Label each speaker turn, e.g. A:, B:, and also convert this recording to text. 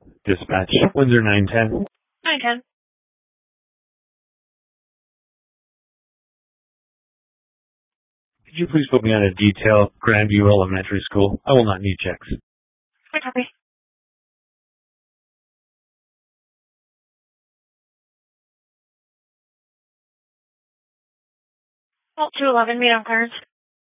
A: Dispatch, Windsor 910.
B: 910.
A: Could you please put me on a detail, Grandview Elementary School? I will not need checks.
B: I copy. Vault 211, meet on clearance.